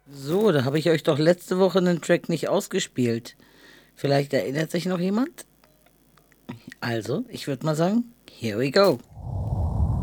So, da habe ich euch doch letzte Woche einen Track nicht ausgespielt. Vielleicht erinnert sich noch jemand? Also, ich würde mal sagen, here we go.